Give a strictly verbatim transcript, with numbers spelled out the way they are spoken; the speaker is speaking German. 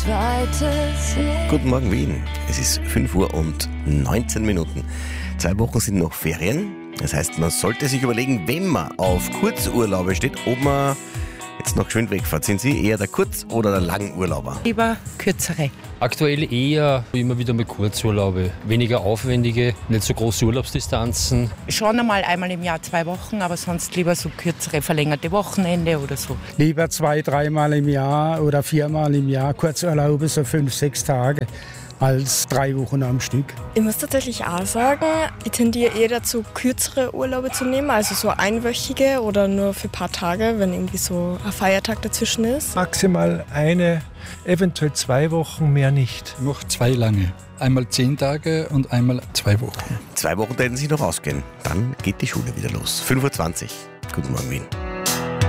Guten Morgen Wien, es ist fünf Uhr und neunzehn Minuten. Zwei Wochen sind noch Ferien. Das heißt, man sollte sich überlegen, wenn man auf Kurzurlaube steht, ob man jetzt noch schön wegfährt. Sind Sie eher der Kurz- oder der Langurlauber? Lieber kürzere. Aktuell eher immer wieder mit Kurzurlaube. Weniger aufwendige, nicht so große Urlaubsdistanzen. Schon einmal einmal im Jahr zwei Wochen, aber sonst lieber so kürzere, verlängerte Wochenende oder so. Lieber zwei, dreimal im Jahr oder viermal im Jahr Kurzurlaube, so fünf, sechs Tage, als drei Wochen am Stück. Ich muss tatsächlich auch sagen, ich tendiere eher dazu, kürzere Urlaube zu nehmen, also so einwöchige oder nur für ein paar Tage, wenn irgendwie so ein Feiertag dazwischen ist. Maximal eine, eventuell zwei Wochen, mehr nicht. Noch zwei lange. Einmal zehn Tage und einmal zwei Wochen. Zwei Wochen werden Sie noch ausgehen. Dann geht die Schule wieder los. fünf Uhr zwanzig. Guten Morgen Wien.